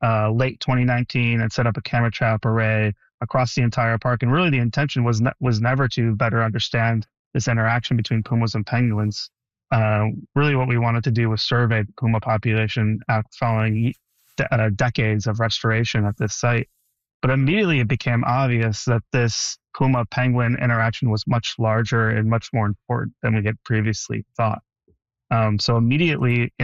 late 2019 and set up a camera trap array across the entire park. And really the intention was never to better understand this interaction between pumas and penguins. Really what we wanted to do was survey the puma population following decades of restoration at this site. But immediately it became obvious that this puma-penguin interaction was much larger and much more important than we had previously thought. So immediately